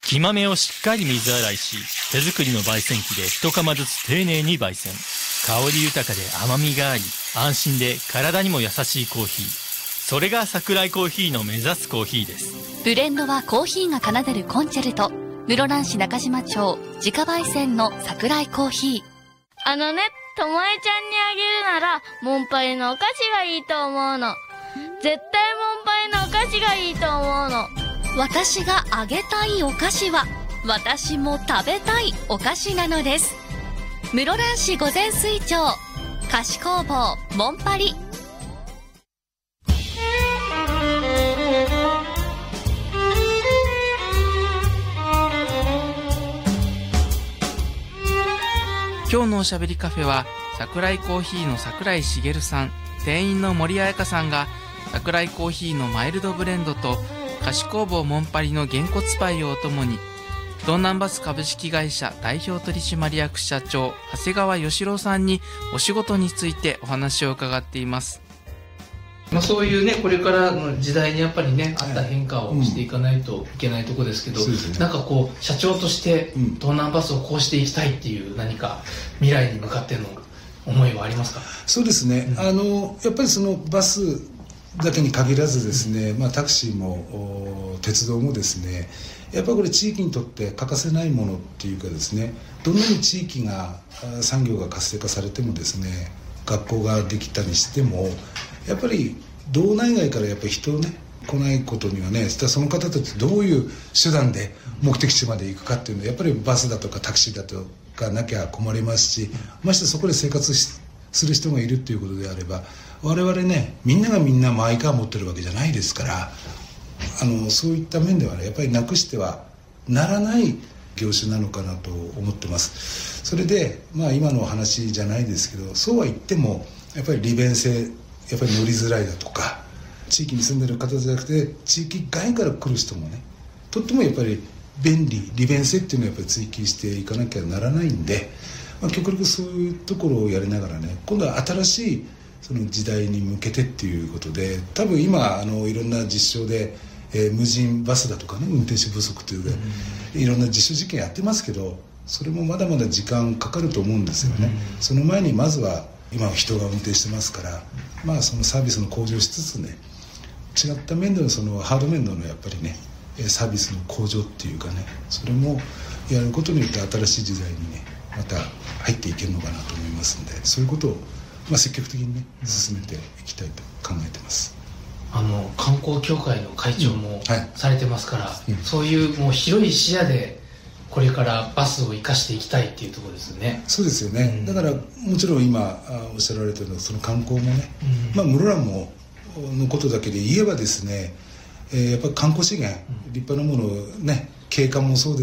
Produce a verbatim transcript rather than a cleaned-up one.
生豆をしっかり水洗いし、手作りの焙煎機で一釜ずつ丁寧に焙煎。香り豊かで甘みがあり、安心で体にも優しいコーヒー。それが桜井コーヒーの目指すコーヒーです。 ブレンドはコーヒーが奏でるコンチェルト。室蘭市中島町自家焙煎の桜井コーヒー。 あのね、ともえちゃんにあげるならモンパイのお菓子がいいと思うの。絶対モンパイのお菓子がいいと思うの。 私があげたいお菓子は私も食べたいお菓子なのです。室蘭市御前水町菓子工房モンパリ。 今日のおしゃべりカフェは桜井コーヒーの桜井茂さん、店員の森彩香さんが桜井コーヒーのマイルドブレンドと菓子工房モンパリのげんこつパイをおともに、ドンナンバス株式会社代表取締役社長長谷川義郎さんにお仕事についてお話を伺っています。まあ、そういうね、これからの時代にやっぱりね、あった変化をしていかないといけないところですけど、うんね、なんかこう社長としてドンナンバスをこうしていきたいっていう何か未来に向かっての思いはありますか？ そうですね、うん、あのやっぱりそのバスだけに限らずですね、まあ、タクシーも鉄道もですね、やっぱりこれ地域にとって欠かせないものっていうかですね、どんなに地域が産業が活性化されてもですね、学校ができたりしてもやっぱり道内外からやっぱり人ね来ないことにはね、その方たちどういう手段で目的地まで行くかっていうのはやっぱりバスだとかタクシーだとかなきゃ困りますし、ましてそこで生活する人がいるっていうことであれば、我々ね、みんながみんなマイカー持ってるわけじゃないですから、あのそういった面ではね、やっぱりなくしてはならない業種なのかなと思ってます。それで、まあ、今の話じゃないですけど、そうは言ってもやっぱり利便性、やっぱり乗りづらいだとか、地域に住んでる方じゃなくて地域外から来る人もね、とってもやっぱり便利、利便性っていうのをやっぱり追求していかなきゃならないんで、まあ、極力そういうところをやりながらね、今度は新しいその時代に向けてっていうことで、多分今あのいろんな実証で、えー、無人バスだとかね、運転手不足というで、いろんな実証実験やってますけど、それもまだまだ時間かかると思うんですよね。その前にまずは今は人が運転してますから、まあそのサービスの向上しつつね、違った面でのそのハード面でのやっぱりね、サービスの向上っていうかね、それもやることによって新しい時代にね、また入っていけるのかなと思いますんで、そういうことをまあ積極的にね進めていきたいと考えてます。 あの観光協会の会長もされてますから、うんはい、そういうもう広い視野でこれからバスを生かしていきたいっていうところですよね。 そうですよね、うん、だからもちろん今おっしゃられてるのはその観光もね、うん、まあ室蘭ものことだけで言えばですね、えー、やっぱり観光資源、立派なものをね、景観もそうです